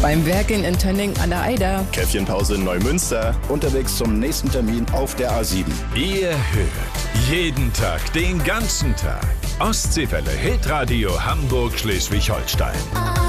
Beim Werk in Tönning an der Eider. Käffchenpause in Neumünster. Unterwegs zum nächsten Termin auf der A7. Ihr hört jeden Tag, den ganzen Tag. Ostseewelle Hitradio Hamburg-Schleswig-Holstein.